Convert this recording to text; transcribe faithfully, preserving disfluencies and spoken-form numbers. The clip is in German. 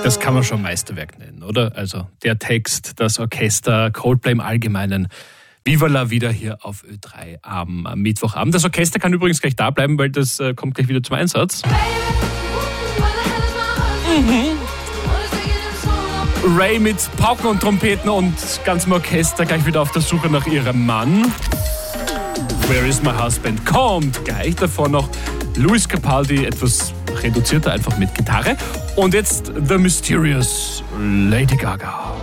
das kann man schon Meisterwerk nennen, oder? Also der Text, das Orchester, Coldplay im Allgemeinen. Viva la Vida hier auf Ö drei am Mittwochabend. Das Orchester kann übrigens gleich da bleiben, weil das äh, kommt gleich wieder zum Einsatz. Mhm. Ray mit Pauken und Trompeten und ganzem Orchester gleich wieder auf der Suche nach ihrem Mann. Where is my husband? Kommt gleich davor noch Lewis Capaldi, etwas reduzierter einfach mit Gitarre. Und jetzt The Mysterious Lady Gaga.